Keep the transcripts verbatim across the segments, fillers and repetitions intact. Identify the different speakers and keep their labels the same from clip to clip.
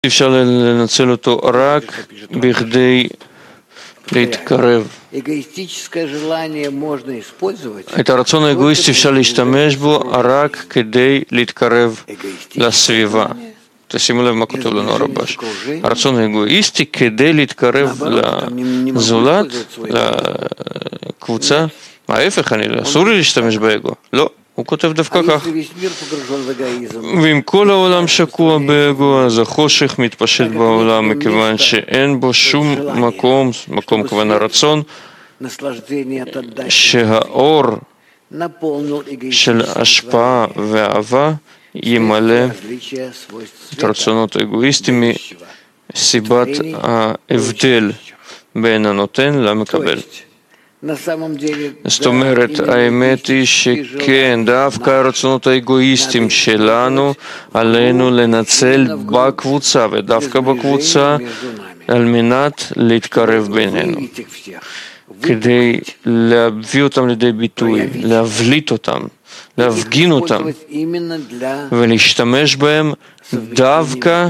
Speaker 1: אפשר לנצל אותו רק בכדי להתקרב. את הרצון האגואיסטי אפשר להשתמש בו רק כדי להתקרב לסביבה. תשימו לב מה כותב לנו הרבש. הרצון האגואיסטי כדי להתקרב לזולת, לקבוצה. ההפך, אסור לי להשתמש באגו. לא. הוא כותב דווקא כך. ואם כל העולם שקוע באגו, אז החושך מתפשט בעולם, מכיוון שאין בו שום מקום, מקום כוון הרצון, שהאור של השפעה ואהבה ימלא את הרצונות האגואיסטיים מסיבת ההבדל בין הנותן למקבל. זאת אומרת, האמת היא שכן, דווקא הרצונות האגואיסטיים שלנו עלינו לנצל בקבוצה, ודווקא בקבוצה על מנת להתקרב בינינו, כדי להביא אותם לידי ביטוי, להבליט אותם, להפגין אותם ולהשתמש בהם דווקא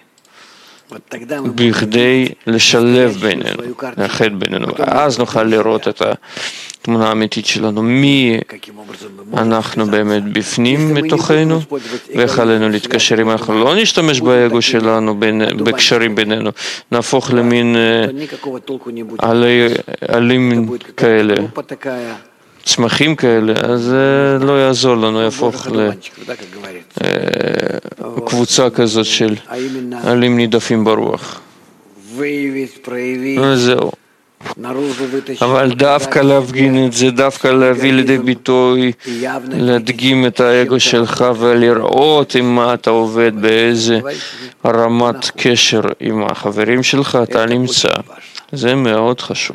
Speaker 1: בכדי לשלב בינינו, לאחד בינינו, ואז נוכל לראות את התמונה האמיתית שלנו, מי אנחנו באמת בפנים מתוכנו, ואיך עלינו להתקשר. אם אנחנו לא נשתמש באגו שלנו, בקשרים בינינו, נהפוך למין עלים כאלה, צמחים כאלה, אז זה לא יעזור לנו, יהפוך לקבוצה כזאת של עלים נידפים ברוח. וזהו. אבל דווקא להפגין את זה, דווקא להביא לידי ביטוי, להדגים את האגו שלך ולראות עם מה אתה עובד, באיזה רמת קשר עם החברים שלך אתה נמצא. זה מאוד חשוב.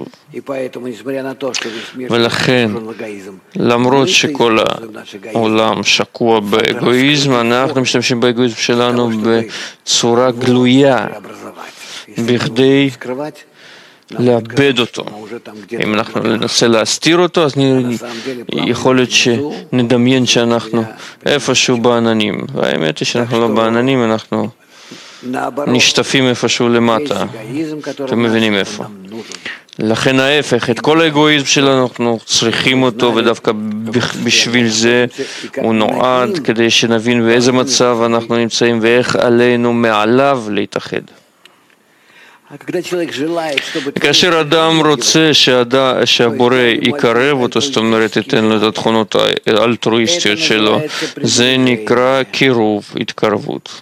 Speaker 1: ולכן, למרות שכל העולם שקוע באגואיזם, אנחנו משתמשים באגואיזם שלנו בצורה גלויה, בכדי לאבד אותו. אם אנחנו ננסה להסתיר אותו, אז יכול להיות שנדמיין שאנחנו איפשהו בעננים. והאמת היא שאנחנו לא בעננים, אנחנו נשטפים איפשהו למטה. אתם מבינים איפה. לכן ההפך, את כל האגואיזם שלנו אנחנו צריכים אותו, ודווקא בשביל זה הוא נועד, כדי שנבין באיזה מצב אנחנו נמצאים ואיך עלינו מעליו להתאחד. כאשר אדם רוצה שהבורא יקרב אותו, זאת אומרת ייתן לו את התכונות האלטרואיסטיות שלו, זה נקרא קירוב, התקרבות.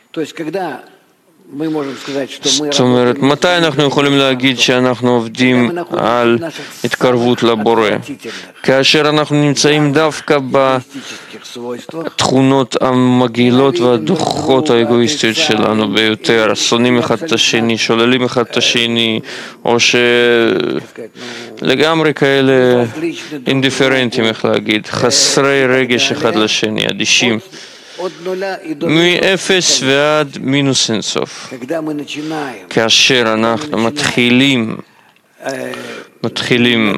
Speaker 1: זאת אומרת, מתי אנחנו יכולים להגיד שאנחנו עובדים על התקרבות לבורא? כאשר אנחנו נמצאים דווקא בתכונות המגעילות והדוחות האגואיסטיות שלנו ביותר, שונאים אחד את השני, שוללים אחד את השני, או שלגמרי כאלה אינדיפרנטים, איך להגיד, חסרי רגש אחד לשני, אדישים. מאפס ועד מינוס אינסוף. כאשר אנחנו מתחילים מתחילים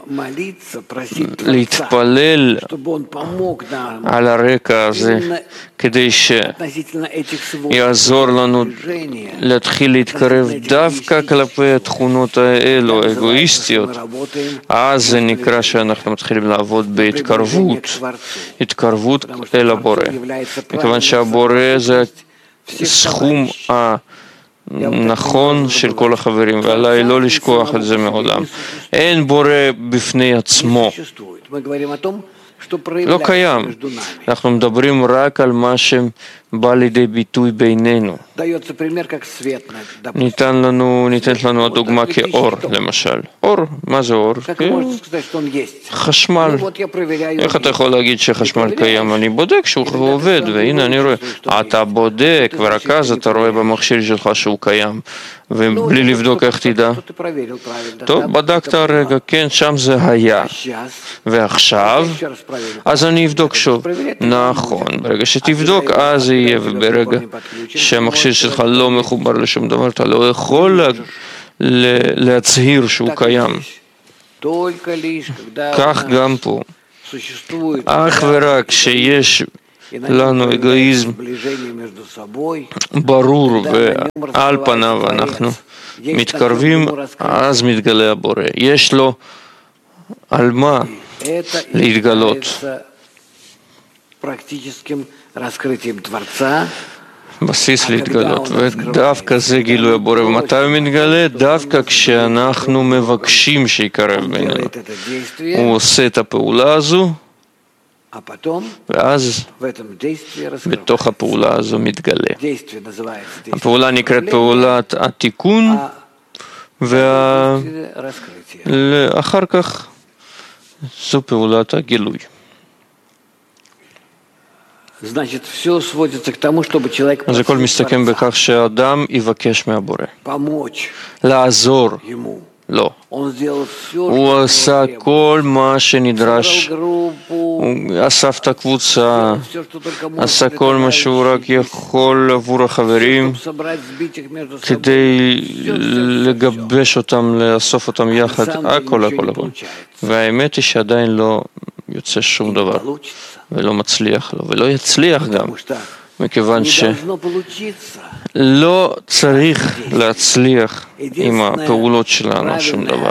Speaker 1: להתפלל על הרקע הזה כדי שיעזור לנו להתחיל להתקרב דווקא כלפי התכונות האלו, האגואיסטיות, אז זה נקרא שאנחנו מתחילים לעבוד בהתקרבות, התקרבות אל הבורא. מכיוון שהבורא זה סכום ה... נכון של כל החברים, ועליי לא לשכוח את זה מעולם. אין בורא בפני עצמו. לא קיים. אנחנו מדברים רק על מה שבא לידי ביטוי בינינו. ניתן לנו, ניתנת לנו הדוגמה כאור, למשל. אור, מה זה אור? חשמל. איך אתה יכול להגיד שחשמל קיים? אני בודק שהוא עובד, והנה אני רואה. אתה בודק, ורק אז אתה רואה במכשיר שלך שהוא קיים. ובלי לבדוק איך תדע. טוב, בדקת הרגע, כן, שם זה היה. ועכשיו, אז אני אבדוק שוב. נכון, ברגע שתבדוק, אז זה יהיה, וברגע שהמכשיר שלך לא מחובר לשום דבר, אתה לא יכול להצהיר שהוא קיים. כך גם פה. אך ורק שיש לנו אגואיזם ברור ועל פניו אנחנו מתקרבים, אז מתגלה הבורא. יש לו על מה להתגלות. בסיס להתגלות, ודווקא זה גילוי הבורא. ומתי הוא מתגלה? דווקא כשאנחנו מבקשים שיקרב בינינו. הוא עושה את הפעולה הזו, ואז בתוך הפעולה הזו מתגלה. הפעולה נקראת פעולת התיקון, ואחר כך זו פעולת הגילוי. אז הכל מסתכם בכך שהאדם יבקש מהבורא לעזור לו. הוא עשה כל מה שנדרש, הוא אסף את הקבוצה, עשה כל מה שהוא רק יכול עבור החברים כדי לגבש אותם, לאסוף אותם יחד, הכל הכל הכל. והאמת היא שעדיין לא יוצא שום דבר ולא מצליח לו, ולא יצליח גם, מכיוון שלא צריך להצליח עם הפעולות שלנו שום דבר.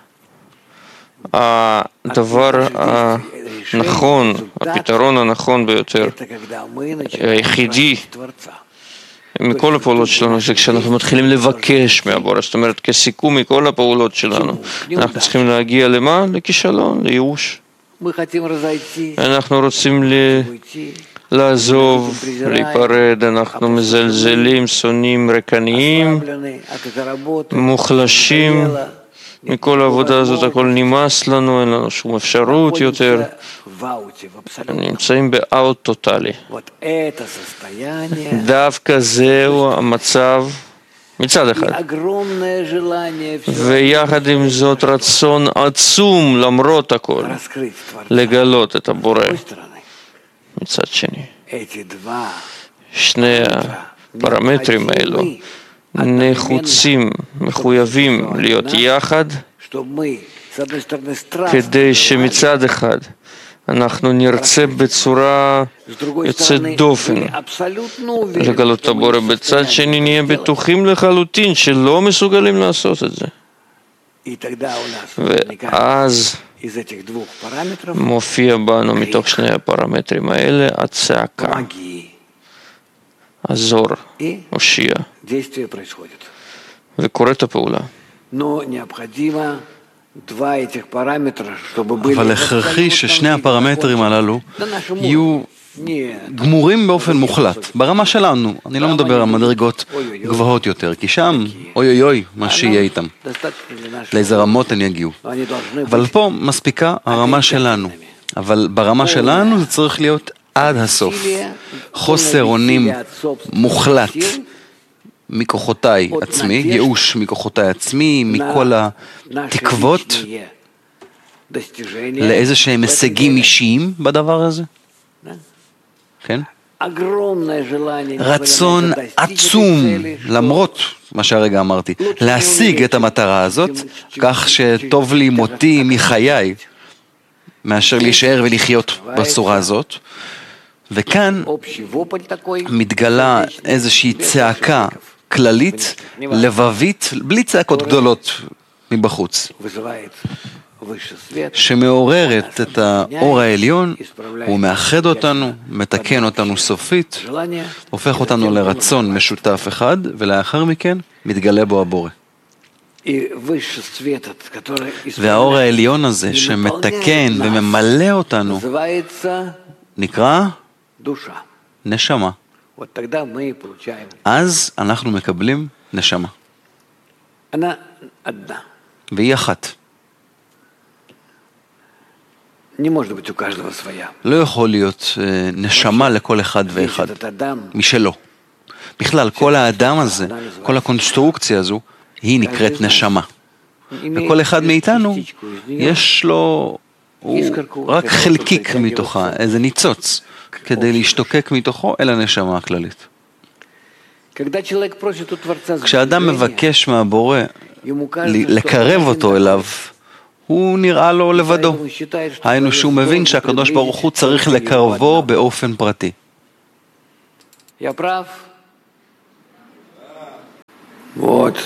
Speaker 1: הדבר הנכון, הפתרון הנכון ביותר, היחידי מכל הפעולות שלנו, זה כשאנחנו מתחילים לבקש מהבורא, זאת אומרת, כסיכום מכל הפעולות שלנו, אנחנו צריכים להגיע למה? לכישלון, לייאוש. אנחנו רוצים לעזוב, להיפרד, אנחנו מזלזלים, שונאים, רקניים, מוחלשים, מכל העבודה הזאת הכל נמאס לנו, אין לנו שום אפשרות יותר, נמצאים באאוט טוטלי. דווקא זהו המצב מצד אחד, ויחד עם זאת רצון עצום למרות הכל לגלות את הבורא. מצד שני, שני הפרמטרים האלו נחוצים, מחויבים להיות יחד, כדי שמצד אחד אנחנו נרצה בצורה יוצאת דופן לגלות את הבורא, בצד שני נהיה בטוחים לחלוטין שלא מסוגלים לעשות את זה. ואז מופיע בנו מתוך שני הפרמטרים האלה הצעקה, עזור, הושיע, וקוראת הפעולה.
Speaker 2: אבל הכרחי ששני הפרמטרים הללו יהיו גמורים באופן מוחלט, ברמה שלנו. אני לא מדבר על מדרגות גבוהות יותר, כי שם, אוי אוי אוי, מה שיהיה איתם. לאיזה רמות הן יגיעו. אבל פה מספיקה הרמה שלנו. אבל ברמה שלנו זה צריך להיות עד הסוף. חוסר אונים מוחלט מכוחותיי עצמי, ייאוש מכוחותיי עצמי, מכל התקוות לאיזה שהם הישגים אישיים בדבר הזה. כן? רצון עצום, למרות מה שהרגע אמרתי, להשיג את המטרה הזאת, כך שטוב לי מותי מחיי, מאשר להישאר ולחיות בצורה הזאת. וכאן מתגלה איזושהי צעקה כללית, לבבית, בלי צעקות גדולות מבחוץ, שמעוררת את האור העליון, הוא מאחד אותנו, מתקן אותנו סופית, הופך אותנו לרצון משותף אחד, ולאחר מכן מתגלה בו הבורא. והאור העליון הזה שמתקן וממלא אותנו נקרא נשמה. אז אנחנו מקבלים נשמה. והיא אחת. לא יכול להיות נשמה לכל אחד ואחד משלו. בכלל, כל האדם הזה, כל הקונסטרוקציה הזו, היא נקראת נשמה. וכל אחד מאיתנו יש לו, הוא רק חלקיק מתוכה, איזה ניצוץ, כדי להשתוקק מתוכו אל הנשמה הכללית. כשאדם מבקש מהבורא לקרב אותו אליו, הוא נראה לו לבדו. היינו שהוא מבין שהקדוש ברוך הוא צריך לקרבו באופן פרטי.
Speaker 3: Я прав? Вот.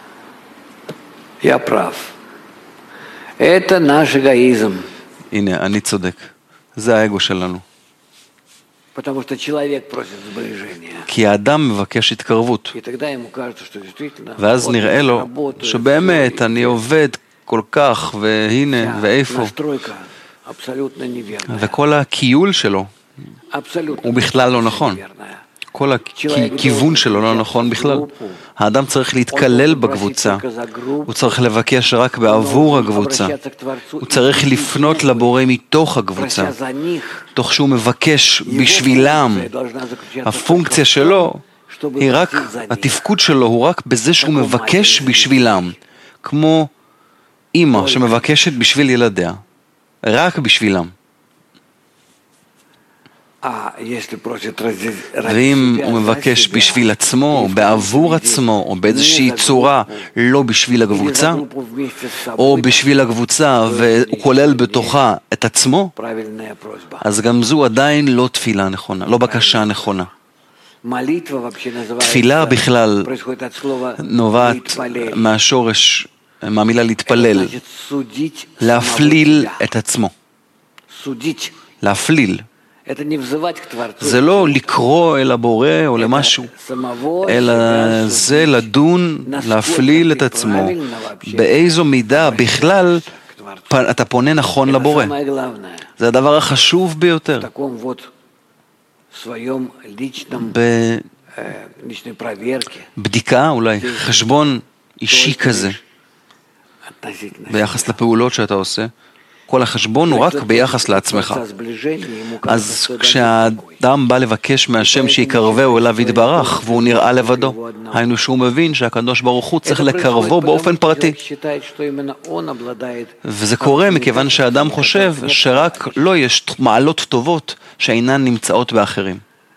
Speaker 3: Я прав. Это наш эгоизм.
Speaker 2: הנה, אני צודק. זה האגו שלנו.
Speaker 3: Потому что человек просит сближения.
Speaker 2: כי האדם מבקש התקרבות.
Speaker 3: И тогда ему кажется, что действительно...
Speaker 2: ואז נראה לו שבאמת אני עובד כל כך, והנה, ואיפה.
Speaker 3: настройка абсолютно неверная.
Speaker 2: וכל הכיול שלו הוא בכלל לא נכון. כל הכיוון שלו לא נכון בכלל. האדם צריך להתקלל בקבוצה, הוא צריך לבקש רק בעבור הקבוצה, הוא צריך לפנות לבורא מתוך הקבוצה, תוך שהוא מבקש בשבילם. הפונקציה שלו היא רק, התפקוד שלו הוא רק בזה שהוא מבקש בשבילם, כמו אמא שמבקשת בשביל ילדיה, רק בשבילם. ואם הוא מבקש בשביל עצמו, או בעבור עצמו, או באיזושהי צורה, לא בשביל הקבוצה, או בשביל הקבוצה והוא כולל בתוכה את עצמו, אז גם זו עדיין לא תפילה נכונה, לא בקשה נכונה. תפילה בכלל נובעת מהשורש, מהמילה להתפלל, להפליל את עצמו. להפליל. זה לא לקרוא אל הבורא או למשהו, אלא זה לדון, להפליל את עצמו. באיזו מידה בכלל אתה פונה נכון לבורא. זה הדבר החשוב ביותר. בבדיקה, אולי חשבון אישי כזה, ביחס לפעולות שאתה עושה. כל החשבון הוא רק ביחס לעצמך. אז כשהאדם בא לבקש מהשם שיקרבהו אליו יתברך, והוא נראה לבדו, היינו שהוא מבין שהקדוש ברוך הוא צריך לקרבו באופן פרטי. וזה קורה מכיוון שהאדם חושב שרק לא יש מעלות טובות שאינן נמצאות באחרים.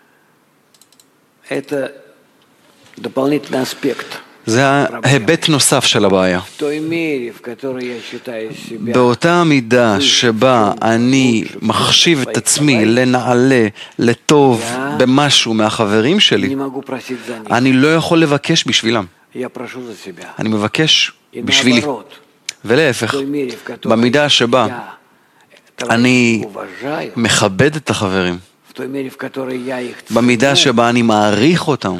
Speaker 2: זה ההיבט נוסף של הבעיה. באותה מידה שבה אני מחשיב את עצמי לנעלה, לטוב במשהו מהחברים שלי, אני לא יכול לבקש בשבילם. אני מבקש בשבילי. ולהפך, במידה שבה אני מכבד את החברים, במידה שבה אני מעריך אותם,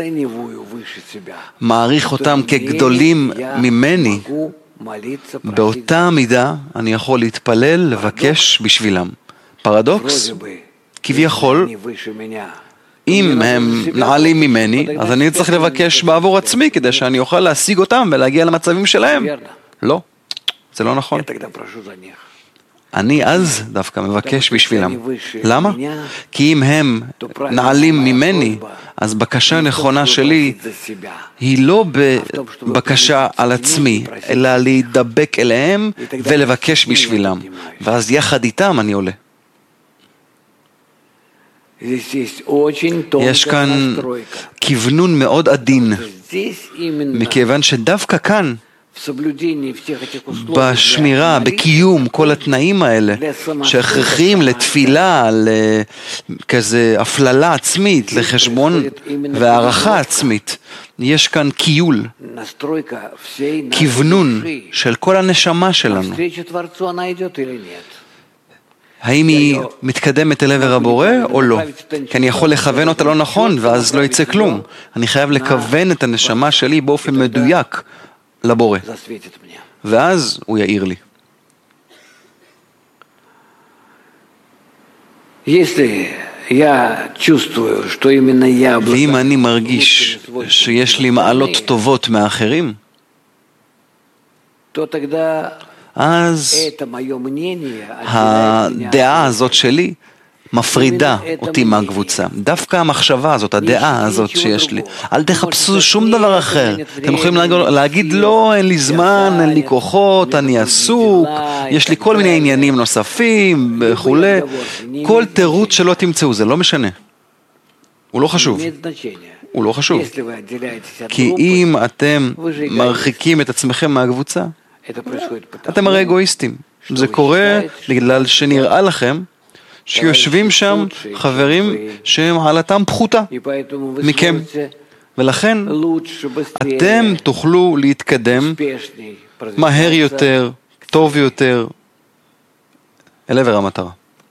Speaker 2: מעריך אותם כגדולים ממני, באותה מידה אני יכול להתפלל, לבקש בשבילם. פרדוקס? כביכול, אם הם נעלים ממני, אז אני צריך לבקש בעבור עצמי, כדי שאני אוכל להשיג אותם ולהגיע למצבים שלהם. לא, זה לא נכון. אני אז דווקא מבקש בשבילם. למה? כי אם הם נעלים ממני, אז בקשה נכונה שלי היא לא בבקשה על עצמי, אלא להידבק אליהם ולבקש בשבילם. ואז יחד איתם אני עולה. יש כאן כיוונון מאוד עדין, מכיוון שדווקא כאן, בשמירה, בקיום כל התנאים האלה שהכרחיים לתפילה, לכזה הפללה עצמית, לחשבון והערכה עצמית, יש כאן קיול, כיוונון של כל הנשמה שלנו. האם היא מתקדמת אל עבר הבורא או לא? כי אני יכול לכוון אותה לא נכון ואז לא יצא כלום. אני חייב לכוון את הנשמה שלי באופן מדויק לבורא, ואז הוא יאיר לי. ואם אני מרגיש שיש לי מעלות טובות מאחרים, אז הדעה הזאת שלי מפרידה אותי מהקבוצה. דווקא המחשבה הזאת, הדעה הזאת שיש לי. אל תחפשו שום דבר אחר. אתם יכולים להגיד, לא, אין לי זמן, אין לי כוחות, אני עסוק, יש לי כל מיני עניינים נוספים וכו'. כל תירוץ שלא תמצאו, זה לא משנה. הוא לא חשוב. הוא לא חשוב. כי אם אתם מרחיקים את עצמכם מהקבוצה, אתם הרי אגואיסטים. זה קורה בגלל שנראה לכם שיושבים שם חברים שהם העלתם פחותה מכם, ולכן אתם תוכלו להתקדם מהר יותר, טוב יותר, אל עבר המטרה.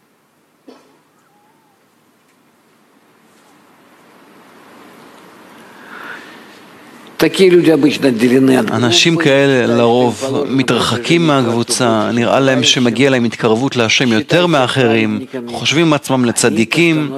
Speaker 2: אנשים כאלה לרוב מתרחקים מהקבוצה, נראה להם שמגיע להם התקרבות להשם יותר מאחרים, חושבים עצמם לצדיקים,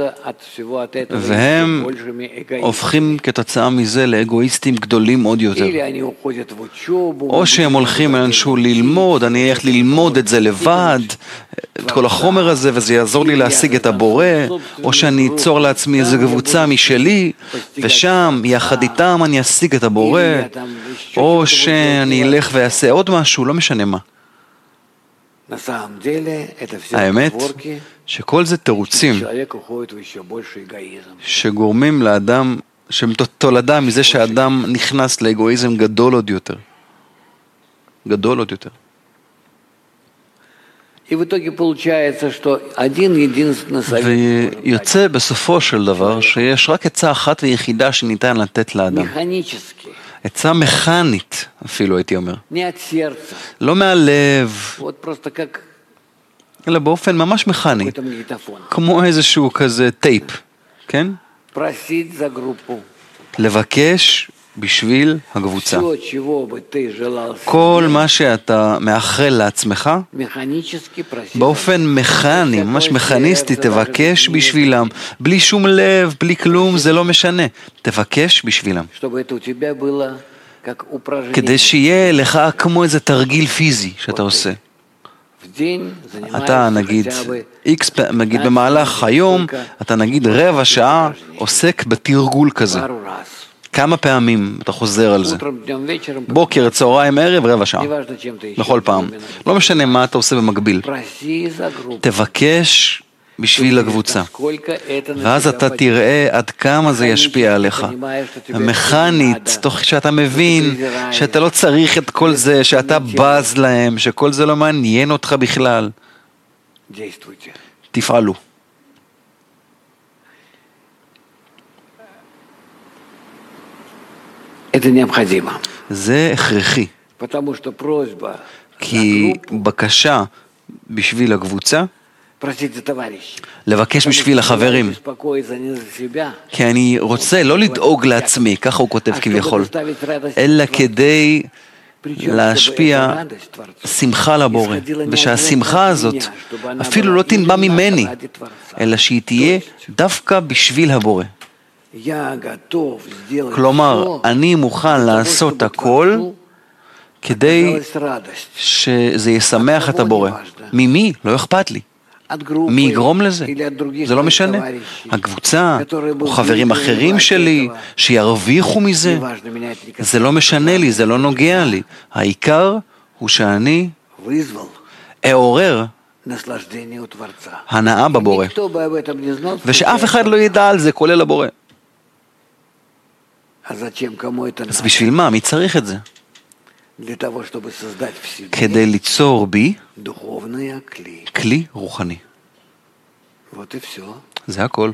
Speaker 2: והם הופכים כתוצאה מזה לאגואיסטים גדולים עוד יותר. או שהם הולכים לאנשהו ללמוד, אני אלך ללמוד את זה לבד, את כל החומר הזה, וזה יעזור לי להשיג את הבורא, או שאני אצור לעצמי איזו קבוצה משלי, ושם יחד איתם אני אשיג את הבורא, או שאני אלך ויעשה עוד משהו, לא משנה מה. האמת שכל זה תירוצים שגורמים לאדם, שהם תולדה מזה שהאדם נכנס לאגואיזם גדול עוד יותר. גדול עוד יותר. ויוצא בסופו של דבר שיש רק עצה אחת ויחידה שניתן לתת לאדם. עצה מכנית אפילו הייתי אומר. לא מהלב, אלא באופן ממש מכני. כמו איזשהו כזה טייפ, כן? לבקש בשביל הקבוצה. כל מה שאתה מאחל לעצמך, באופן מכני, ממש מכניסטי, תבקש בשבילם, בלי שום לב, בלי כלום, זה לא משנה. תבקש בשבילם. כדי שיהיה לך כמו איזה תרגיל פיזי שאתה עושה. אתה נגיד, X, נגיד במהלך היום, אתה נגיד רבע שעה עוסק בתרגול כזה. כמה פעמים אתה חוזר על זה? בוקר, צהריים, ערב, רבע שעה. בכל פעם. לא משנה מה אתה עושה במקביל. תבקש בשביל הקבוצה. ואז אתה תראה עד כמה זה ישפיע עליך. המכנית, תוך שאתה מבין שאתה לא צריך את כל זה, שאתה בז להם, שכל זה לא מעניין אותך בכלל. תפעלו. זה הכרחי, כי בקשה בשביל הקבוצה, לבקש בשביל החברים, כי אני רוצה לא לדאוג לעצמי, ככה הוא כותב כביכול, אלא כדי להשפיע שמחה לבורא, ושהשמחה הזאת אפילו לא תנבע ממני, אלא שהיא תהיה דווקא בשביל הבורא. כלומר, אני מוכן לעשות הכל כדי שזה ישמח את הבורא. ממי? לא אכפת לי. מי יגרום לזה? זה לא משנה. הקבוצה, או חברים אחרים שלי, שירוויחו מזה, זה לא משנה לי, זה לא נוגע לי. העיקר הוא שאני אעורר הנאה בבורא. ושאף אחד לא ידע על זה, כולל הבורא. אז בשביל מה? מי צריך את זה? כדי ליצור בי כלי רוחני. זה הכל.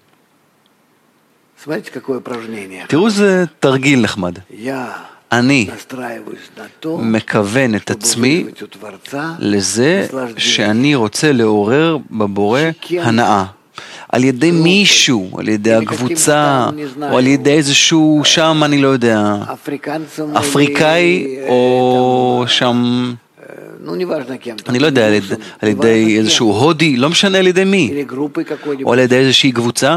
Speaker 2: תראו, זה תרגיל נחמד. אני מכוון את עצמי לזה שאני רוצה לעורר בבורא הנאה. על ידי מישהו, על ידי הקבוצה, או על ידי איזשהו שם, אני לא יודע, אפריקאי, או שם, אני לא יודע, על ידי איזשהו הודי, לא משנה על ידי מי, או על ידי איזושהי קבוצה,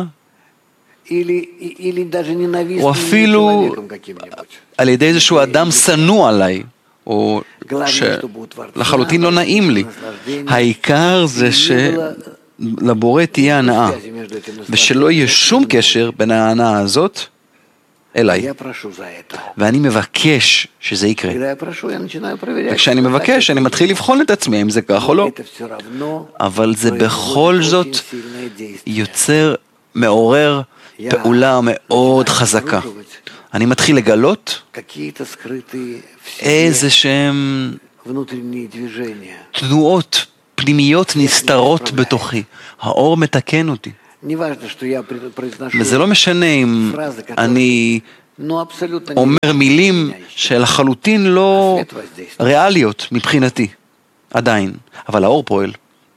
Speaker 2: או אפילו על ידי איזשהו אדם שנוא עליי, או שלחלוטין לא נעים לי. העיקר זה ש... לבורא תהיה הנאה, ושלא יהיה שום קשר בין ההנאה הזאת אליי. ואני מבקש שזה יקרה. וכשאני מבקש, אני מתחיל לבחון את עצמי, אם זה כך או לא. אבל זה בכל זאת יוצר, מעורר פעולה מאוד חזקה. אני מתחיל לגלות איזה שהם תנועות פנימיות נסתרות בתוכי. האור מתקן אותי. וזה לא משנה אם אני אומר מילים שלחלוטין לא ריאליות מבחינתי, עדיין, אבל האור פועל.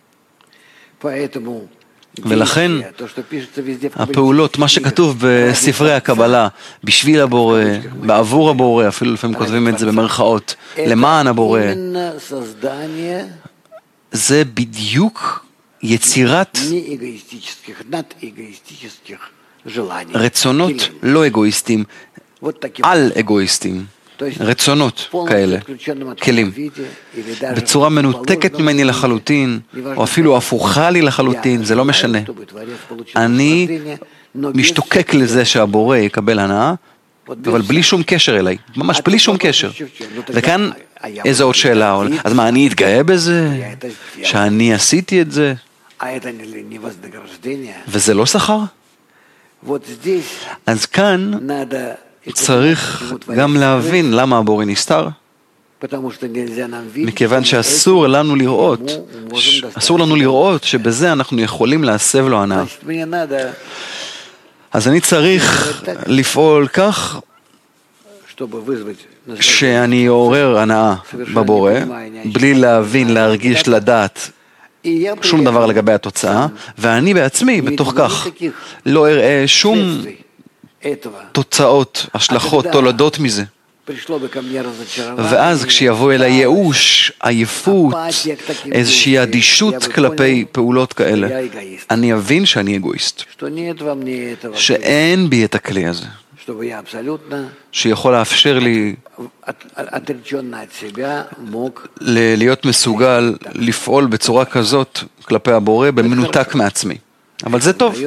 Speaker 2: ולכן הפעולות, מה שכתוב בספרי הקבלה, בשביל הבורא, בעבור הבורא, אפילו לפעמים כותבים את זה במרכאות, למען הבורא, זה בדיוק יצירת רצונות לא אגואיסטיים, על אגואיסטיים, רצונות כאלה, כלים, בצורה מנותקת ממני לחלוטין, או אפילו הפוכה לי לחלוטין, זה לא משנה. אני משתוקק לזה שהבורא יקבל הנאה, אבל בלי שום קשר אליי, ממש בלי שום קשר. וכאן איזו עוד שאלה, אז מה, אני אתגאה בזה? שאני עשיתי את זה? וזה לא שכר? אז כאן צריך גם להבין למה הבורא נסתר. מכיוון שאסור לנו לראות, אסור לנו לראות שבזה אנחנו יכולים להסב לו הנאה. אז אני צריך לפעול כך שאני אעורר הנאה בבורא, בלי להבין, להרגיש, לדעת שום דבר לגבי התוצאה, ואני בעצמי בתוך כך לא אראה שום תוצאות, השלכות, תולדות מזה. ואז כשיבוא אל הייאוש, עייפות, איזושהי אדישות כלפי פעולות כאלה, אני אבין שאני אגואיסט, שאין בי את הכלי הזה, שיכול לאפשר לי להיות מסוגל לפעול בצורה כזאת כלפי הבורא במנותק מעצמי. אבל זה טוב.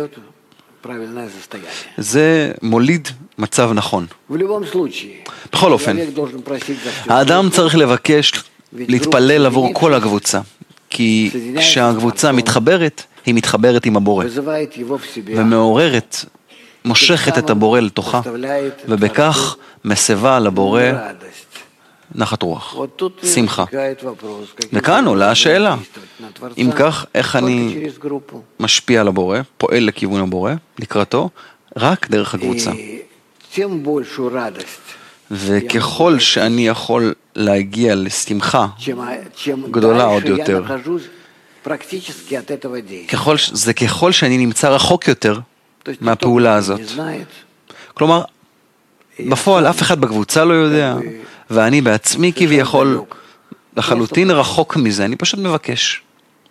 Speaker 2: זה מוליד מצב נכון. בכל אופן, האדם צריך לבקש להתפלל עבור כל הקבוצה, כי כשהקבוצה מתחברת, היא מתחברת עם הבורא, ומעוררת, מושכת את הבורא לתוכה, ובכך מסבה לבורא נחת רוח, שמחה. וכאן עולה השאלה, אם כך, איך אני משפיע על הבורא, פועל לכיוון הבורא, לקראתו, רק דרך הקבוצה. וככל שאני יכול להגיע לשמחה גדולה עוד יותר, ככל, זה ככל שאני נמצא רחוק יותר מהפעולה הזאת. כלומר, בפועל אף אחד בקבוצה לא יודע, ואני בעצמי כביכול לחלוטין רחוק מזה, אני פשוט מבקש.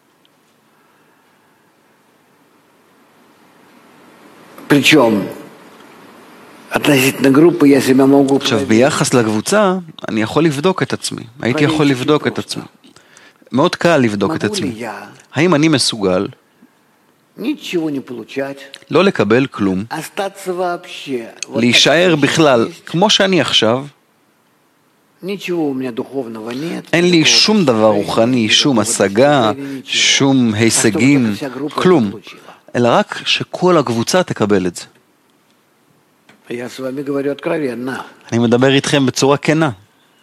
Speaker 2: עכשיו, ביחס לקבוצה, אני יכול לבדוק את עצמי. הייתי יכול לבדוק את עצמי. מאוד קל לבדוק את עצמי. האם אני מסוגל לא לקבל כלום, להישאר בכלל כמו שאני עכשיו, אין לי שום דבר רוחני, שום השגה, שום הישגים, כלום, אלא רק שכל הקבוצה תקבל את זה. אני מדבר איתכם בצורה כנה.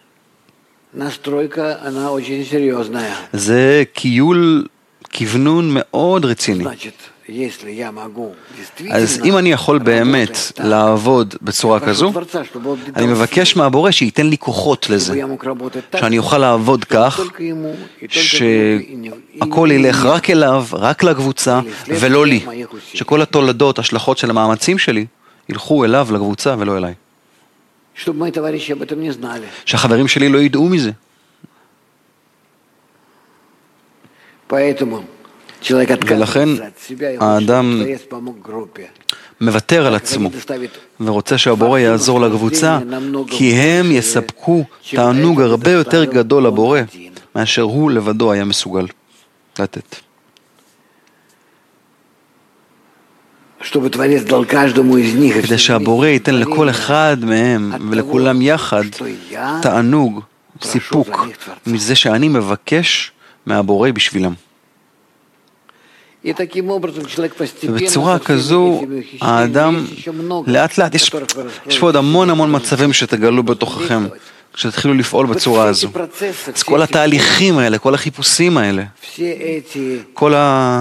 Speaker 2: זה קיול, כיוונון מאוד רציני. אז אם אני יכול באמת לעבוד בצורה כזו, אני מבקש מהבורא שייתן לי כוחות לזה, שאני אוכל לעבוד כך, שהכל ילך רק אליו, רק לקבוצה, ולא לי. שכל התולדות, השלכות של המאמצים שלי, ילכו אליו, לקבוצה, ולא אליי. שהחברים שלי לא ידעו מזה. ולכן האדם מוותר על עצמו ורוצה שהבורא יעזור לקבוצה, כי הם יספקו תענוג הרבה יותר גדול לבורא מאשר הוא לבדו היה מסוגל לתת. כדי שהבורא ייתן לכל אחד מהם ולכולם יחד תענוג, סיפוק מזה שאני מבקש מהבורא בשבילם. ובצורה כזו האדם לאט לאט, יש, יש פה עוד המון המון מצבים שתגלו בתוככם, כשתתחילו לפעול בצורה הזו. אז כל התהליכים האלה, כל החיפושים האלה, כל ה...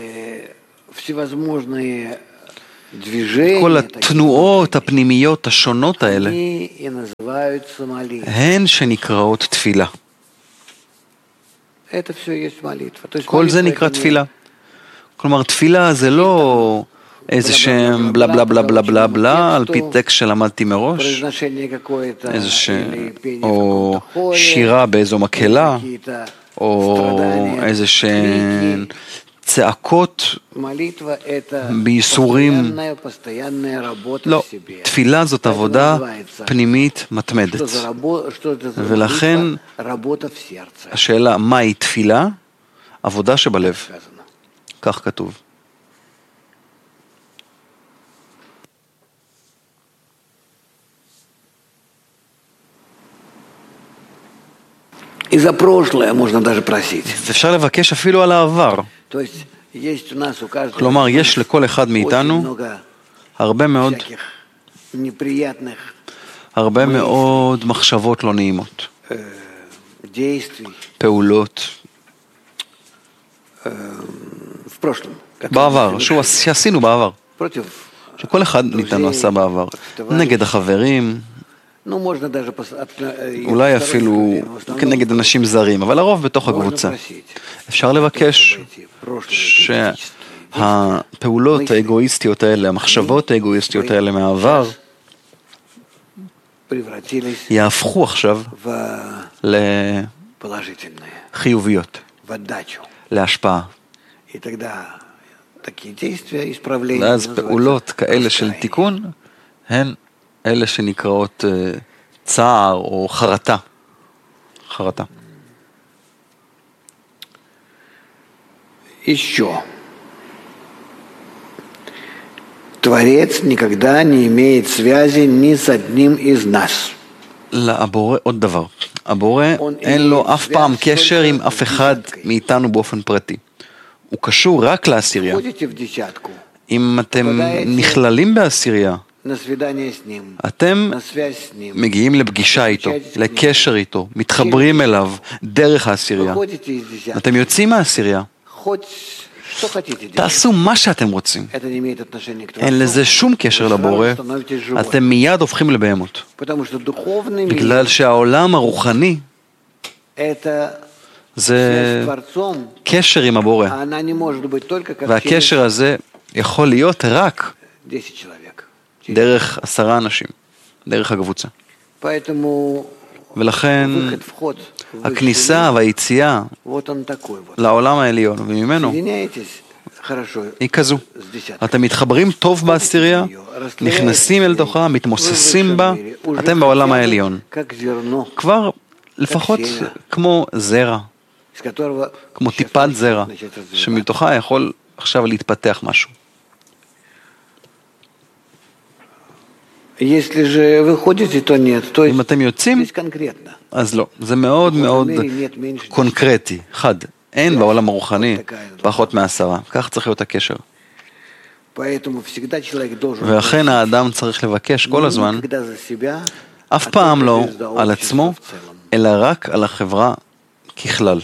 Speaker 2: כל התנועות הפנימיות השונות האלה, הן שנקראות תפילה. כל זה נקרא תפילה. כלומר, תפילה זה לא איזה שם בלה בלה בלה בלה בלה בלה, על פי טקסט שלמדתי מראש, איזה ש... או שירה באיזו מקהלה, או איזה שהן צעקות בייסורים. לא, תפילה זאת עבודה פנימית מתמדת. ולכן השאלה, מהי תפילה? עבודה שבלב. כך כתוב.
Speaker 3: И за прошлое можно даже просить.
Speaker 2: אפשר לבקש אפילו על העבר. כלומר, יש לכל אחד מאיתנו הרבה מאוד, הרבה מאוד מחשבות לא נעימות, פעולות בעבר, שעשינו בעבר, שכל אחד מאיתנו עשה בעבר, נגד החברים, אולי אפילו כנגד אנשים זרים, אבל הרוב בתוך הקבוצה. אפשר לבקש שהפעולות האגואיסטיות האלה, המחשבות האגואיסטיות האלה מהעבר, יהפכו עכשיו לחיוביות, להשפעה. ואז פעולות כאלה של תיקון הן אלה שנקראות צער או חרטה. חרטה.
Speaker 3: Еще. Творец никогда не имеет связи ни с одним из нас.
Speaker 2: לבורא עוד דבר. הבורא אין לו אף פעם קשר עם אף אחד מאיתנו באופן פרטי. הוא קשור רק לעשירייה. אם אתם נכללים בעשירייה, אתם מגיעים לפגישה איתו, לקשר איתו, מתחברים אליו דרך העשירייה. אתם יוצאים מהעשירייה. תעשו מה שאתם רוצים. אין לזה שום קשר לבורא, אתם מיד הופכים לבהמות. בגלל שהעולם הרוחני זה קשר עם הבורא. והקשר הזה יכול להיות רק דרך עשרה אנשים, דרך הקבוצה. ולכן הכניסה והיציאה לעולם העליון וממנו היא כזו. אתם מתחברים טוב בעשירייה, נכנסים אל תוכה, מתמוססים בה, אתם בעולם העליון. כבר לפחות כמו זרע, כמו טיפת זרע, שמתוכה יכול עכשיו להתפתח משהו. אם אתם יוצאים, אז לא. זה מאוד מאוד קונקרטי. חד. אין בעולם הרוחני פחות מעשרה. כך צריך להיות הקשר. ולכן האדם צריך לבקש כל הזמן, אף פעם לא על עצמו, אלא רק על החברה ככלל.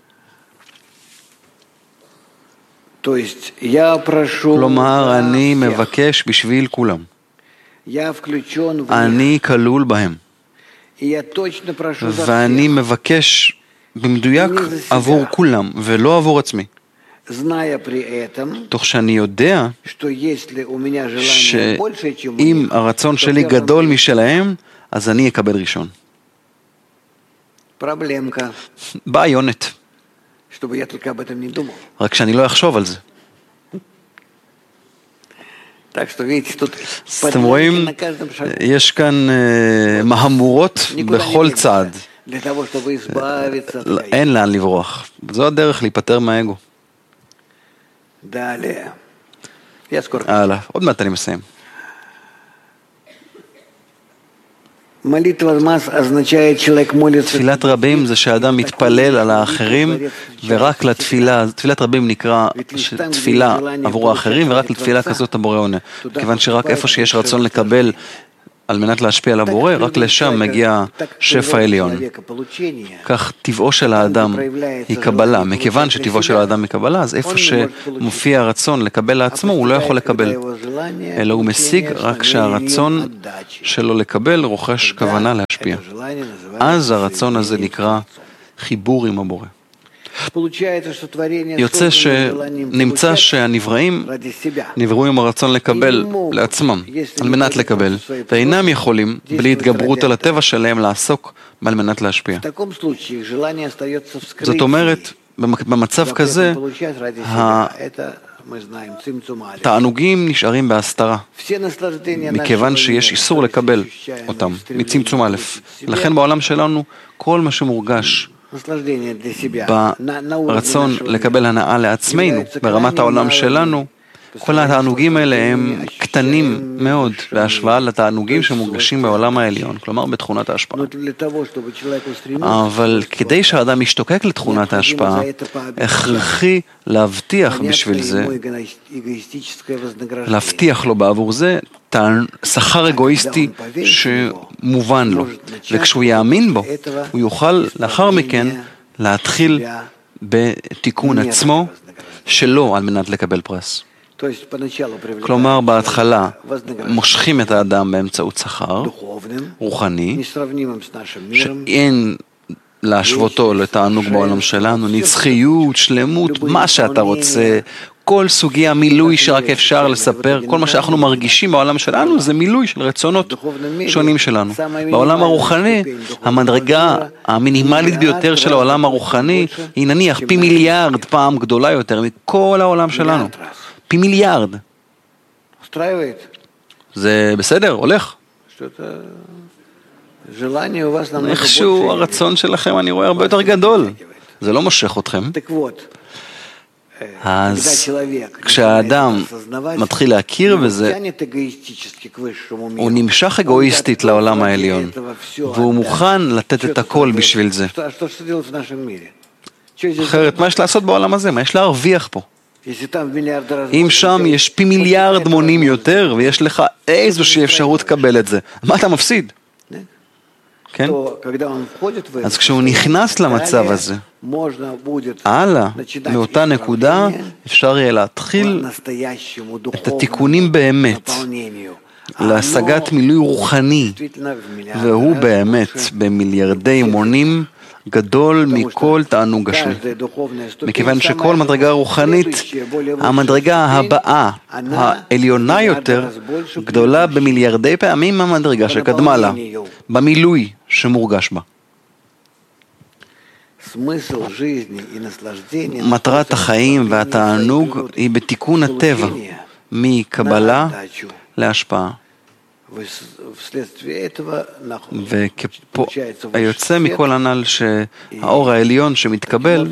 Speaker 2: כלומר, אני מבקש בשביל כולם. אני כלול בהם. ואני מבקש במדויק עבור כולם, ולא עבור עצמי. תוך שאני יודע שאם הרצון שלי גדול משלהם, אז אני אקבל ראשון. בעיונת. רק שאני לא אחשוב על זה. אז אתם רואים, יש כאן מהמורות בכל צעד. אין לאן לברוח. זו הדרך להיפטר מהאגו. הלאה, עוד מעט אני מסיים. תפילת רבים זה שהאדם מתפלל על האחרים ורק לתפילה, תפילת רבים נקרא תפילה עבור האחרים ורק לתפילה כזאת הבורא עונה. כיוון שרק איפה שיש רצון לקבל על מנת להשפיע על הבורא, רק לשם מגיע שפע עליון. כך טבעו של האדם היא קבלה. מכיוון שטבעו של האדם היא קבלה, אז איפה שמופיע הרצון לקבל לעצמו, הוא לא יכול לקבל. אלא הוא משיג רק שהרצון שלו לקבל רוכש כוונה להשפיע. אז הרצון הזה נקרא חיבור עם הבורא. יוצא שנמצא שהנבראים נבראו עם הרצון לקבל לעצמם, על מנת לקבל, ואינם יכולים, בלי התגברות על הטבע שלהם, לעסוק על מנת להשפיע. זאת אומרת, במצב כזה, התענוגים נשארים בהסתרה, מכיוון שיש איסור לקבל אותם, מצמצום א'. לכן בעולם שלנו, כל מה שמורגש ברצון לקבל הנאה לעצמנו, ברמת העולם שלנו, כל התענוגים האלה הם קטנים מאוד בהשוואה לתענוגים שמורגשים בעולם העליון, כלומר בתכונת ההשפעה. אבל כדי שהאדם ישתוקק לתכונת ההשפעה, הכרחי להבטיח בשביל זה, להבטיח לו בעבור זה, שכר אגואיסטי שמובן לו. וכשהוא יאמין בו, הוא יוכל לאחר מכן להתחיל בתיקון עצמו שלו על מנת לקבל פרס. כלומר, בהתחלה מושכים את האדם באמצעות שכר רוחני, שאין להשוותו לתענוג בעולם שלנו, נצחיות, שלמות, מה שאתה רוצה, כל סוגי המילוי שרק אפשר לספר, כל מה שאנחנו מרגישים בעולם שלנו זה מילוי של רצונות שונים שלנו. בעולם הרוחני, המדרגה המינימלית ביותר של העולם הרוחני היא נניח פי מיליארד פעם גדולה יותר מכל העולם שלנו. פי מיליארד. זה בסדר, הולך. איכשהו הרצון שלכם אני רואה הרבה יותר גדול. זה לא מושך אתכם. אז כשהאדם מתחיל להכיר בזה, הוא נמשך אגואיסטית לעולם העליון, והוא מוכן לתת את הכל בשביל זה. אחרת, מה יש לעשות בעולם הזה? מה יש להרוויח פה? אם שם יש פי מיליארד מונים יותר, ויש לך איזושהי אפשרות לקבל את זה, מה אתה מפסיד? כן? אז כשהוא נכנס למצב הזה, הלאה, מאותה נקודה אפשר יהיה להתחיל את התיקונים באמת, להשגת מילוי רוחני, והוא באמת במיליארדי מונים גדול מכל תענוג גשמי. מכיוון שכל מדרגה רוחנית, המדרגה הבאה, העליונה יותר, גדולה במיליארדי פעמים מהמדרגה שקדמה לה, במילוי שמורגש בה. מטרת החיים והתענוג היא בתיקון הטבע, מקבלה להשפעה. והיוצא מכל הנ"ל שהאור העליון שמתקבל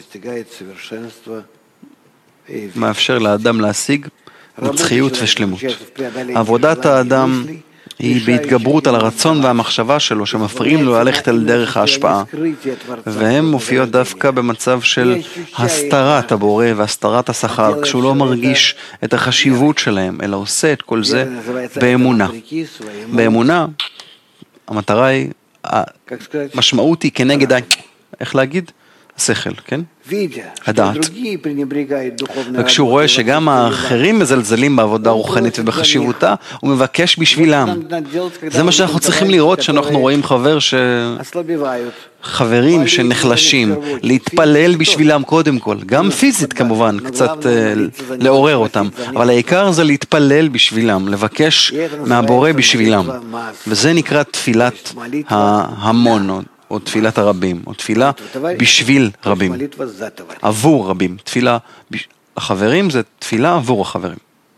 Speaker 2: מאפשר לאדם להשיג נצחיות ושלמות. עבודת האדם היא בהתגברות על הרצון והמחשבה שלו שמפריעים לו ללכת על דרך ההשפעה, והן מופיעות דווקא במצב של הסתרת הבורא והסתרת השכר, כשהוא לא מרגיש את החשיבות שלהם, אלא עושה את כל זה באמונה. באמונה, המטרה היא, המשמעות היא כנגד, איך להגיד? השכל, כן? הדעת. וכשהוא רואה שגם האחרים מזלזלים בעבודה רוחנית ובחשיבותה, הוא מבקש בשבילם. זה מה שאנחנו צריכים לראות שאנחנו רואים חבר ש... חברים שנחלשים, להתפלל בשבילם קודם כל, גם פיזית כמובן, קצת לעורר אותם, אבל העיקר זה להתפלל בשבילם, לבקש מהבורא בשבילם, וזה נקרא תפילת ההמון, או תפילת הרבים, או תפילה בשביל רבים, עבור רבים. תפילה, החברים זה תפילה עבור החברים.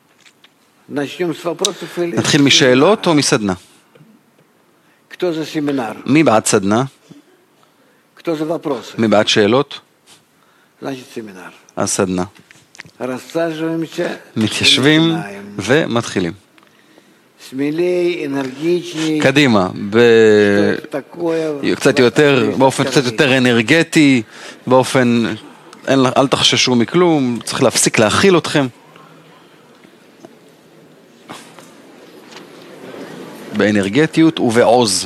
Speaker 2: נתחיל משאלות או מסדנה? מי בעד סדנה? מי בעד שאלות? אז סדנה. מתיישבים ומתחילים. קדימה, קצת יותר, באופן קצת יותר אנרגטי, באופן, אל תחששו מכלום, צריך להפסיק להכיל אתכם. באנרגטיות ובעוז.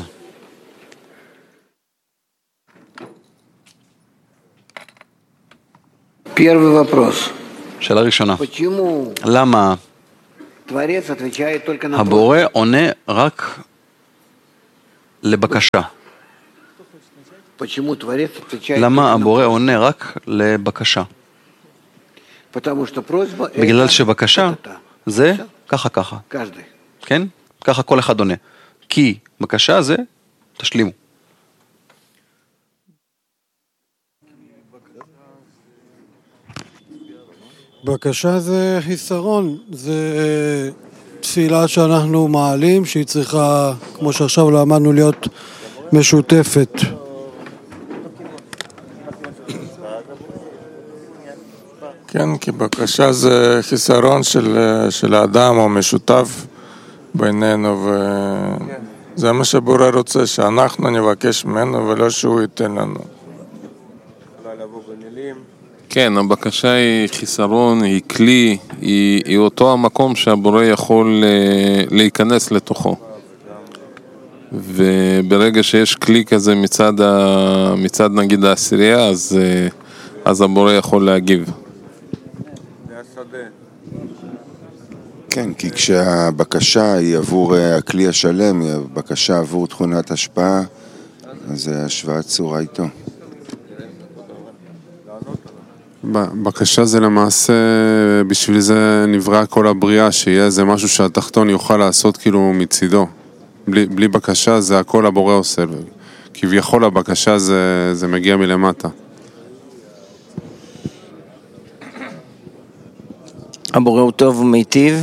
Speaker 3: Первый вопрос.
Speaker 2: שאלה ראשונה.
Speaker 3: Почему
Speaker 2: למה
Speaker 3: Творец отвечает только на
Speaker 2: הבורא עונה רק לבקשה?
Speaker 3: Почему Творец отвечает
Speaker 2: למה
Speaker 3: только на
Speaker 2: הבורא עונה רק לבקשה?
Speaker 3: Потому что просьба это
Speaker 2: בגלל שבקשה
Speaker 3: это,
Speaker 2: זה ככה ככה,
Speaker 3: каждый.
Speaker 2: כן? ככה כל אחד עונה. כי בקשה זה תשלימו.
Speaker 4: בקשה זה חיסרון, זה תפילה שאנחנו מעלים, שהיא צריכה, כמו שעכשיו למדנו, להיות משותפת.
Speaker 5: כן, כי בקשה זה חיסרון של, של האדם או משותף בינינו, וזה מה שבורא רוצה, שאנחנו נבקש ממנו ולא שהוא ייתן לנו.
Speaker 6: כן, הבקשה היא חיסרון, היא כלי, היא, היא אותו המקום שהבורא יכול להיכנס לתוכו. וברגע שיש כלי כזה מצד, ה, מצד נגיד העשירייה, אז, אז הבורא יכול להגיב.
Speaker 7: כן, כי כשהבקשה היא עבור הכלי השלם, היא בקשה עבור תכונת השפעה, אז זה השוואת צורה איתו.
Speaker 6: בקשה זה למעשה, בשביל זה נברא כל הבריאה, שיהיה איזה משהו שהתחתון יוכל לעשות כאילו מצידו. בלי, בלי בקשה זה הכל הבורא עושה. כביכול הבקשה זה, זה מגיע מלמטה.
Speaker 1: הבורא הוא טוב ומיטיב,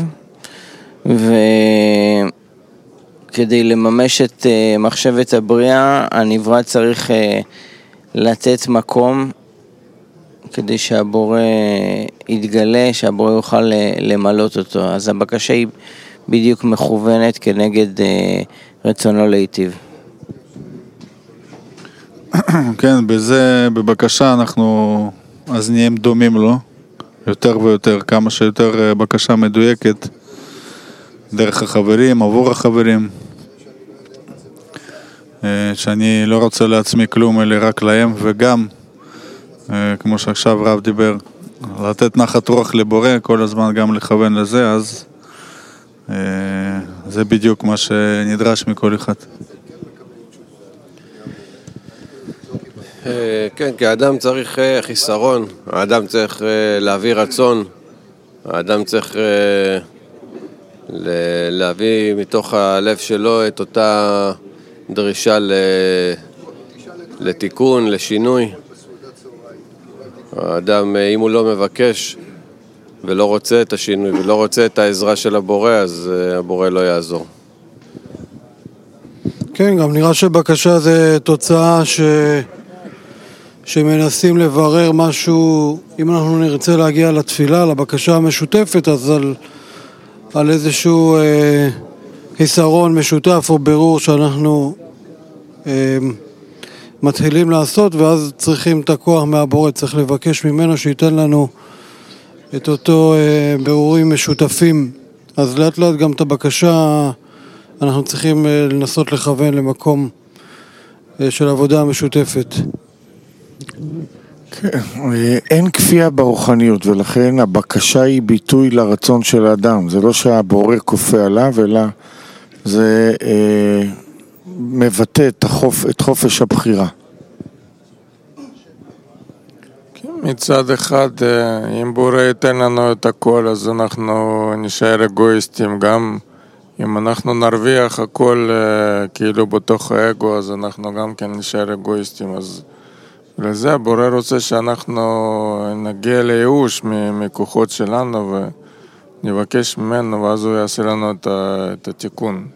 Speaker 1: וכדי לממש את מחשבת הבריאה, הנברא צריך לתת מקום כדי שהבורא יתגלה, שהבורא יוכל למלות אותו. אז הבקשה היא בדיוק מכוונת כנגד רצונו להיטיב.
Speaker 8: כן, בזה, בבקשה אנחנו אז נהיים דומים לו, יותר ויותר, כמה שיותר בקשה מדויקת, דרך החברים, עבור החברים, שאני לא רוצה לעצמי כלום, אלא רק להם, וגם, כמו שעכשיו רב דיבר, לתת נחת רוח לבורא, כל הזמן גם לכוון לזה, אז זה בדיוק מה שנדרש מכל אחד.
Speaker 9: כן, כי האדם צריך חיסרון, האדם צריך להביא רצון, האדם צריך להביא מתוך הלב שלו את אותה דרישה לתיקון, לשינוי. האדם, אם הוא לא מבקש ולא רוצה את השינוי ולא רוצה את העזרה של הבורא, אז הבורא לא יעזור.
Speaker 4: כן, גם נראה שבקשה זה תוצאה ש... שמנסים לברר משהו, אם אנחנו נרצה להגיע לתפילה, לבקשה המשותפת, אז על, על איזשהו אה, חיסרון משותף או ברור שאנחנו אה, מתחילים לעשות, ואז צריכים את הכוח מהבורא, צריך לבקש ממנו שייתן לנו את אותו אה, ברורים משותפים. אז לאט לאט גם את הבקשה אנחנו צריכים אה, לנסות לכוון למקום אה, של עבודה משותפת.
Speaker 10: כן, אין כפייה ברוחניות, ולכן הבקשה היא ביטוי לרצון של האדם. זה לא שהבורא כופה עליו, אלא זה אה, מבטא את, החופ, את חופש הבחירה.
Speaker 5: כן, מצד אחד, אם בורא ייתן לנו את הכל, אז אנחנו נשאר אגואיסטים. גם אם אנחנו נרוויח הכל כאילו בתוך האגו, אז אנחנו גם כן נשאר אגואיסטים. אז לזה הבורא רוצה שאנחנו נגיע לייאוש מכוחות שלנו ונבקש ממנו, ואז הוא יעשה לנו את התיקון.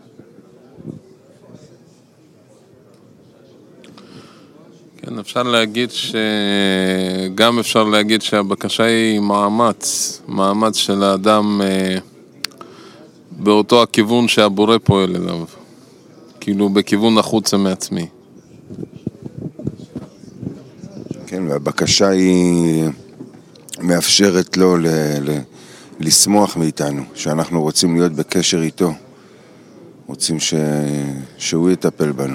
Speaker 6: כן, אפשר להגיד ש... גם אפשר להגיד שהבקשה היא מאמץ, מאמץ של האדם באותו הכיוון שהבורא פועל אליו, כאילו בכיוון החוצה מעצמי.
Speaker 7: כן, והבקשה היא מאפשרת לו ל- ל- לשמוח מאיתנו, שאנחנו רוצים להיות בקשר איתו. רוצים ש... שהוא יטפל בנו.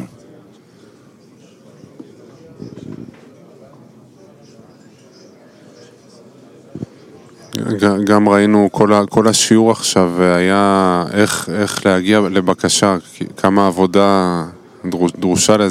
Speaker 6: גם ראינו כל, כל השיעור עכשיו היה איך, איך להגיע לבקשה, כמה עבודה דרושה לזה.